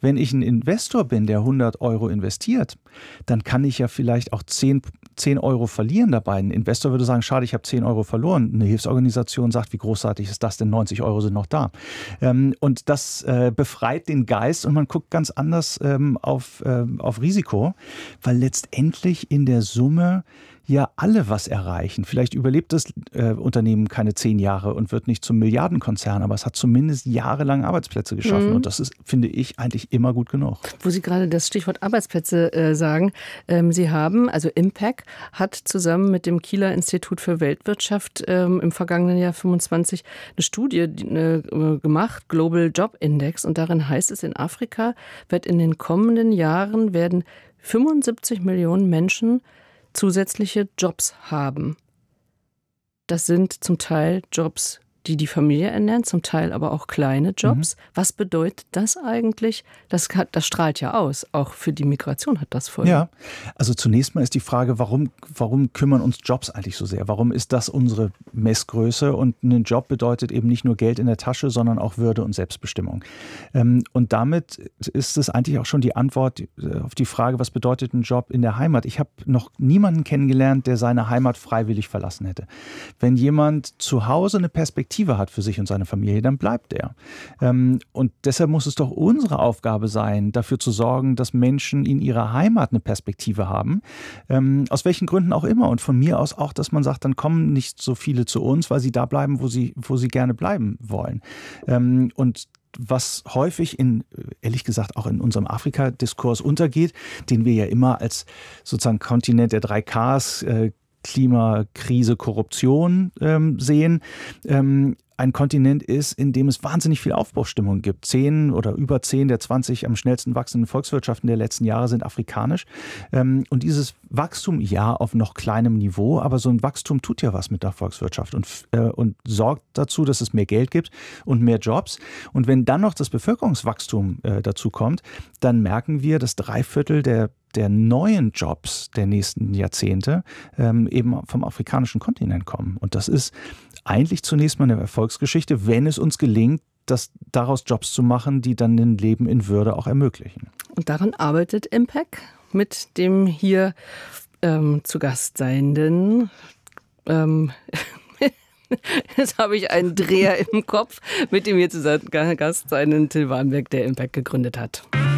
Wenn ich ein Investor bin, der 100 Euro investiert, dann kann ich ja vielleicht auch 10 Euro verlieren dabei. Ein Investor würde sagen, schade, ich habe 10 Euro verloren. Eine Hilfsorganisation sagt, wie großartig ist das denn, 90 Euro sind noch da. Und das befreit den Geist und man guckt ganz anders auf Risiko, weil letztendlich in der Summe ja alle was erreichen. Vielleicht überlebt das Unternehmen keine 10 Jahre und wird nicht zum Milliardenkonzern, aber es hat zumindest jahrelang Arbeitsplätze geschaffen. Und das ist, finde ich, eigentlich immer gut genug. Wo Sie gerade das Stichwort Arbeitsplätze sagen, Sie haben, also Impact hat zusammen mit dem Kieler Institut für Weltwirtschaft im vergangenen Jahr 25 eine Studie gemacht, Global Job Index, und darin heißt es, in Afrika wird in den kommenden Jahren werden 75 Millionen Menschen zusätzliche Jobs haben. Das sind zum Teil Jobs, die die Familie ernähren, zum Teil aber auch kleine Jobs. Was bedeutet das eigentlich? Das strahlt ja aus. Auch für die Migration hat das Folgen. Ja, also zunächst mal ist die Frage, warum kümmern uns Jobs eigentlich so sehr? Warum ist das unsere Messgröße? Und ein Job bedeutet eben nicht nur Geld in der Tasche, sondern auch Würde und Selbstbestimmung. Und damit ist es eigentlich auch schon die Antwort auf die Frage, was bedeutet ein Job in der Heimat? Ich habe noch niemanden kennengelernt, der seine Heimat freiwillig verlassen hätte. Wenn jemand zu Hause eine Perspektive hat für sich und seine Familie, dann bleibt er. Und deshalb muss es doch unsere Aufgabe sein, dafür zu sorgen, dass Menschen in ihrer Heimat eine Perspektive haben, aus welchen Gründen auch immer. Und von mir aus auch, dass man sagt, dann kommen nicht so viele zu uns, weil sie da bleiben, wo sie gerne bleiben wollen. Und was häufig ehrlich gesagt auch in unserem Afrika-Diskurs untergeht, den wir ja immer als sozusagen Kontinent der 3 Ks, Klimakrise, Korruption sehen. Ein Kontinent ist, in dem es wahnsinnig viel Aufbruchsstimmung gibt. 10 oder über 10 der 20 am schnellsten wachsenden Volkswirtschaften der letzten Jahre sind afrikanisch. Und dieses Wachstum, ja, auf noch kleinem Niveau, aber so ein Wachstum tut ja was mit der Volkswirtschaft und sorgt dazu, dass es mehr Geld gibt und mehr Jobs. Und wenn dann noch das Bevölkerungswachstum dazu kommt, dann merken wir, dass 3/4 der neuen Jobs der nächsten Jahrzehnte eben vom afrikanischen Kontinent kommen. Und das ist eigentlich zunächst mal eine Erfolgsgeschichte, wenn es uns gelingt, daraus Jobs zu machen, die dann ein Leben in Würde auch ermöglichen. Und daran arbeitet Impact mit dem hier zu Gast seienden jetzt habe ich einen Dreher im Kopf, mit dem hier zu Gast seinen Till Warnberg, der Impact gegründet hat.